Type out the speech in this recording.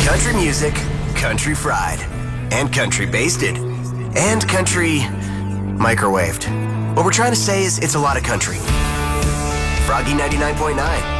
Country music, country fried, and country basted, and country microwaved. What we're trying to say is it's a lot of country. Froggy 99.9.